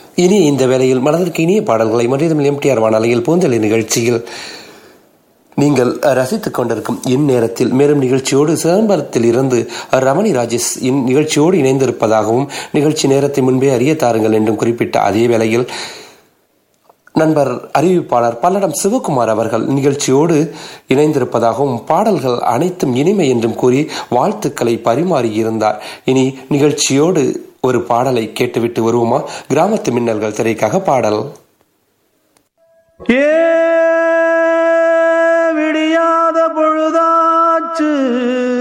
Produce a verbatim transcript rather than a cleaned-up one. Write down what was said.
இனி இந்த வேளையில் மனதிற்கு இனிய பாடல்களை மனிதமில் எம்டிஆர் வானொலியில் பூந்தொழி நிகழ்ச்சியில் நீங்கள் ரசித்துக் கொண்டிருக்கும் இந்நேரத்தில் மேலும் நிகழ்ச்சியோடு சிதம்பரத்தில் இருந்து ரமணி ராஜேஷ் நிகழ்ச்சியோடு இணைந்திருப்பதாகவும் நிகழ்ச்சி நேரத்தை முன்பே அறிய தாருங்கள் என்றும் குறிப்பிட்ட அதே வேளையில் நண்பர் அறிவிப்பாளர் பல்லடம் சிவகுமார் அவர்கள் நிகழ்ச்சியோடு இணைந்திருப்பதாகவும் பாடல்கள் அனைத்தும் இனிமை என்றும் கூறி வாழ்த்துக்களை பரிமாறியிருந்தார். இனி நிகழ்ச்சியோடு ஒரு பாடலை கேட்டுவிட்டு வருவோமா? கிராமத்து மின்னல்கள் திரைக்காக பாடல். ஏ விடியாத பொழுதாச்சு